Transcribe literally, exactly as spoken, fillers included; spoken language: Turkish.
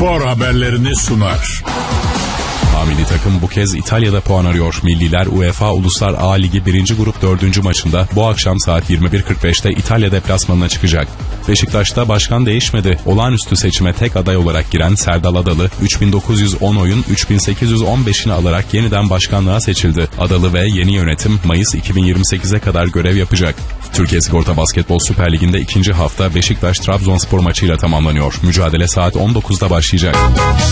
spor haberlerini sunar. Milli takım bu kez İtalya'da puan arıyor. Milliler UEFA Uluslar A Ligi birinci grup dördüncü maçında bu akşam saat yirmi bir kırk beşte İtalya deplasmanına çıkacak. Beşiktaş'ta başkan değişmedi. Olağanüstü seçime tek aday olarak giren Serdal Adalı üç bin dokuz yüz on oyun üç bin sekiz yüz on beşini alarak yeniden başkanlığa seçildi. Adalı ve yeni yönetim Mayıs iki bin yirmi sekize kadar görev yapacak. Türkiye Sigorta Basketbol Süper Ligi'nde ikinci hafta Beşiktaş Trabzonspor maçıyla tamamlanıyor. Mücadele saat on dokuzda başlayacak.